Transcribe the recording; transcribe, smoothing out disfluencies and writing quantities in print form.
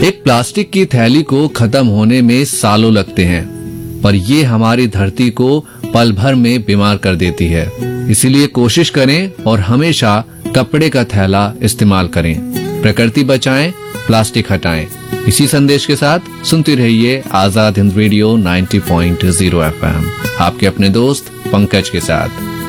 एक प्लास्टिक की थैली को खत्म होने में सालों लगते हैं, पर ये हमारी धरती को पल भर में बीमार कर देती है। इसीलिए कोशिश करें और हमेशा कपड़े का थैला इस्तेमाल करें। प्रकृति बचाएं, प्लास्टिक हटाएं। इसी संदेश के साथ सुनते रहिए आजाद हिंद रेडियो 90.0 FM, आपके अपने दोस्त पंकज के साथ।